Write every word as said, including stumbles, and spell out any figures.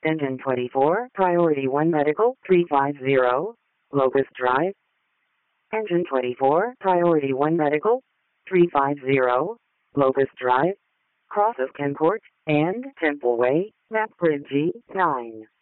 Engine twenty-four, Priority one Medical, three five zero, Locust Drive. Engine twenty-four, Priority one Medical, three five zero, Locust Drive, Cross of Kencourt, and Temple Way, Map Grid G nine.